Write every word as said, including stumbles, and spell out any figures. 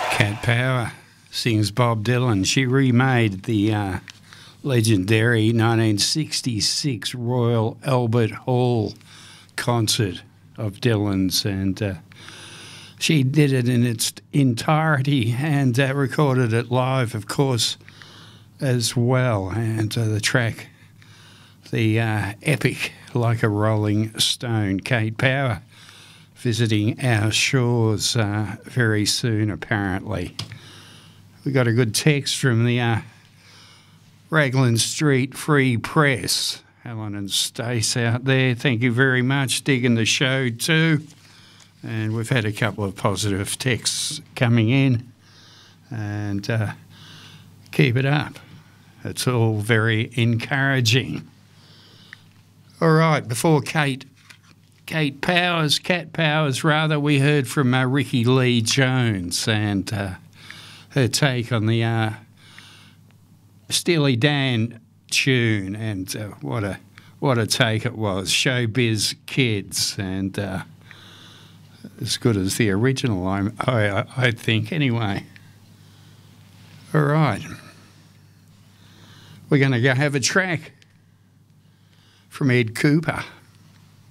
Cat Power sings Bob Dylan. She remade the uh, legendary nineteen sixty-six Royal Albert Hall concert of Dylan's, and uh, she did it in its entirety and uh, recorded it live, of course, as well. And uh, the track, the uh, epic Like a Rolling Stone. Kate Power visiting our shores uh, very soon, apparently. We got a good text from the uh, Raglan Street Free Press. Helen and Stace out there, thank you very much. Digging the show too. And we've had a couple of positive texts coming in. And uh, keep it up. It's all very encouraging. All right, before Kate Kate Powers, Cat Powers rather, we heard from uh, Ricky Lee Jones and uh, her take on the uh, Steely Dan tune, and uh, what a what a take it was. Showbiz Kids, and uh, as good as the original, I, I, I think, anyway. All right. We're going to go have a track from Ed Cooper.